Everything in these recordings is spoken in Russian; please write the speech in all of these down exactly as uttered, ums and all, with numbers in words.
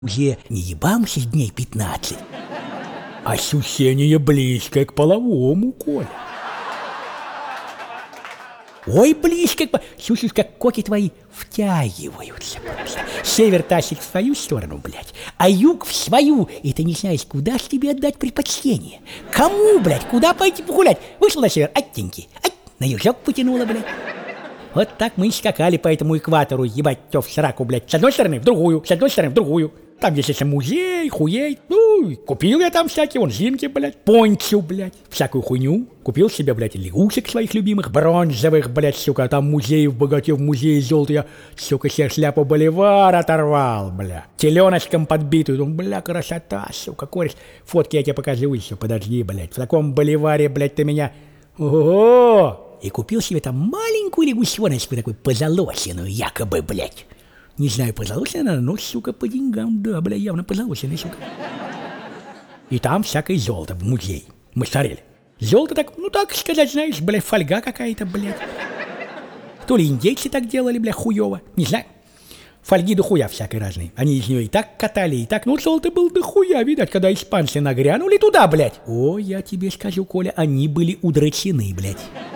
Уже не ебамся дней пятнадцать. Ощущение близкое к половому, Коля. Ой, близко к... Слушай, как коки твои втягиваются просто. Север тащит в свою сторону, блядь, а юг в свою. И ты не знаешь, куда ж тебе отдать предпочтение. Кому, блядь, куда пойти погулять? Вышел на север, оттеньки, ать, на южок потянуло, блядь. Вот так мы и скакали по этому экватору, ебать, тё в сраку, блядь. С одной стороны в другую, с одной стороны в другую. Там есть еще музей, хуей. Ну, купил я там всякие, вон, зинки, блядь, пончу, блядь, всякую хуйню. Купил себе, блядь, лягушек своих любимых, бронзовых, блядь, сука. Там музей в богате, в музее золото я, сука, себе шляпу Боливар оторвал, бля. Теленочком подбитую, думаю, бля, красота, сука, кореш. Фотки я тебе покажу еще, подожди, блядь. В таком Боливаре, блядь, ты меня... Ого! И купил себе там маленькую лягушоночку, такую позолоченную, якобы, блядь. Не знаю, позолоченная, но, сука, по деньгам, да, бля, явно позолоченная, сука. И там всякое золото в музее. Мы смотрели. Золото так, ну так сказать, знаешь, бля, фольга какая-то, блядь. То ли индейцы так делали, бля, хуёво, не знаю. Фольги до хуя всякой разные. Они из нее и так катали, и так. Ну, золото было до хуя, видать, когда испанцы нагрянули туда, блядь. О, я тебе скажу, Коля, они были удрочены, блядь.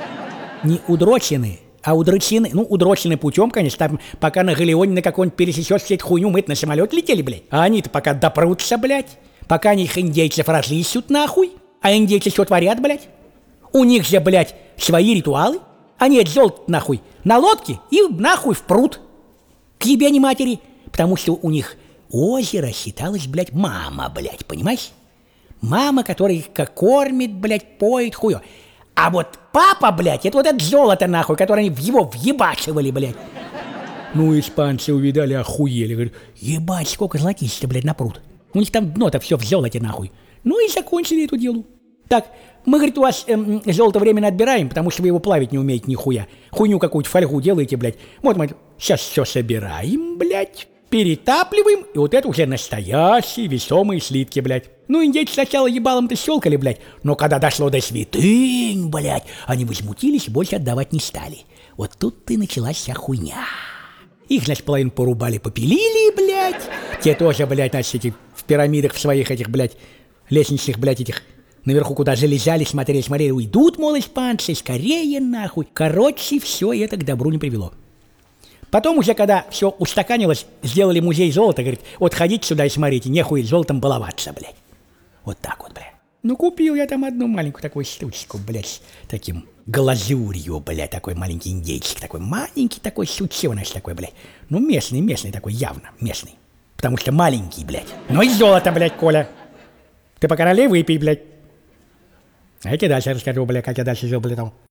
Не удрочены, а удрочены. Ну, удрочены путем, конечно, там, пока на галеоне на какой-нибудь пересечешь всю эту хуйню, мы на самолет летели, блядь. А они-то пока допрутся, блядь. Пока они их индейцев разыщут, нахуй. А индейцы что творят, блядь? У них же, блядь, свои ритуалы. Они это золото, нахуй, на лодке и нахуй в пруд. К ебени матери. Потому что у них озеро считалось, блядь, мама, блядь, понимаешь? Мама, которая их кормит, блядь, поет, хуё. А вот папа, блядь, это вот это золото, нахуй, которое они в его въебачивали, блядь. Ну, испанцы увидали, охуели. Говорят, ебать, сколько золотища, блядь, на пруд. У них там дно-то все в золоте, нахуй. Ну и закончили эту делу. Так, мы, говорит, у вас эм, золото временно отбираем, потому что вы его плавить не умеете нихуя. Хуйню какую-то, фольгу делаете, блядь. Вот мы сейчас все собираем, блядь, перетапливаем, и вот это уже настоящие весомые слитки, блядь. Ну, индейцы сначала ебалом-то щелкали, блядь, но когда дошло до святынь, блядь, они возмутились и больше отдавать не стали. Вот тут и началась вся хуйня. Их, значит, половину порубали, попилили, блядь. Те тоже, блядь, значит, эти в пирамидах в своих этих, блядь, лестничных, блядь, этих, наверху куда залезали, смотрели, смотрели, уйдут, мол, испанцы, скорее, нахуй. Короче, все это к добру не привело. Потом уже, когда все устаканилось, сделали музей золота, говорит, вот ходите сюда и смотрите, нехуй золотом баловаться, блядь. Вот так вот, блядь. Ну, купил я там одну маленькую такую штучку, блядь, с таким глазурью, блядь, такой маленький индейчик, такой маленький такой сучёныш такой, блядь. Ну, местный, местный такой, явно местный. Потому что маленький, блядь. Ну и золото, блядь, Коля. Ты по короле выпей, блядь. А я тебе дальше расскажу, блядь, как я дальше жил, блядь, там.